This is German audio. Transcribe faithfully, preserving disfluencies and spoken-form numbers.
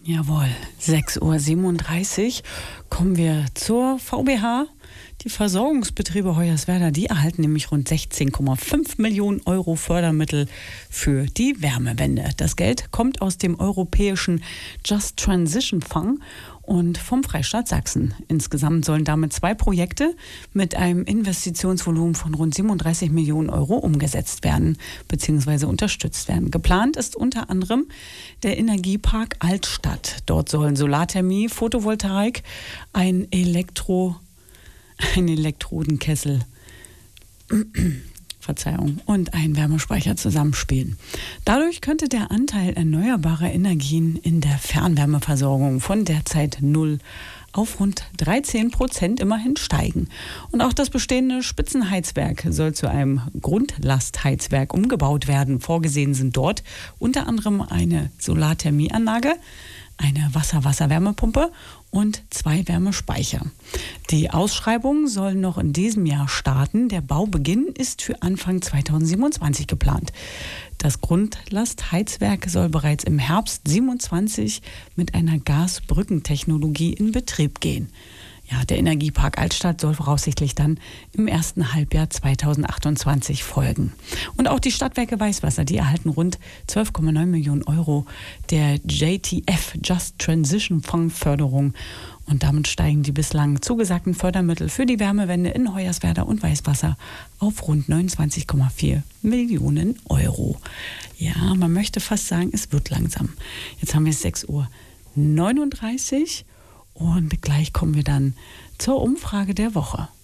Jawohl, sechs Uhr siebenunddreißig kommen wir zur V B H. Die Versorgungsbetriebe Hoyerswerda, die erhalten nämlich rund sechzehn Komma fünf Millionen Euro Fördermittel für die Wärmewende. Das Geld kommt aus dem europäischen Just Transition Fund und vom Freistaat Sachsen. Insgesamt sollen damit zwei Projekte mit einem Investitionsvolumen von rund siebenunddreißig Millionen Euro umgesetzt werden bzw. unterstützt werden. Geplant ist unter anderem der Energiepark Altstadt. Dort sollen Solarthermie, Photovoltaik, ein Elektro ein Elektrodenkessel Verzeihung, und ein Wärmespeicher zusammenspielen. Dadurch könnte der Anteil erneuerbarer Energien in der Fernwärmeversorgung von derzeit null auf rund dreizehn Prozent immerhin steigen. Und auch das bestehende Spitzenheizwerk soll zu einem Grundlastheizwerk umgebaut werden. Vorgesehen sind dort unter anderem eine Solarthermieanlage, eine Wasser-Wasser-Wärmepumpe und zwei Wärmespeicher. Die Ausschreibungen sollen noch in diesem Jahr starten. Der Baubeginn ist für Anfang zweitausendsiebenundzwanzig geplant. Das Grundlastheizwerk soll bereits im Herbst siebenundzwanzig mit einer Gasbrückentechnologie in Betrieb gehen. Ja, der Energiepark Altstadt soll voraussichtlich dann im ersten Halbjahr zweitausendachtundzwanzig folgen. Und auch die Stadtwerke Weißwasser, die erhalten rund zwölf Komma neun Millionen Euro der J T F, Just Transition Fund Förderung. Und damit steigen die bislang zugesagten Fördermittel für die Wärmewende in Hoyerswerda und Weißwasser auf rund neunundzwanzig Komma vier Millionen Euro. Ja, man möchte fast sagen, es wird langsam. Jetzt haben wir sechs Uhr neununddreißig. Und gleich kommen wir dann zur Umfrage der Woche.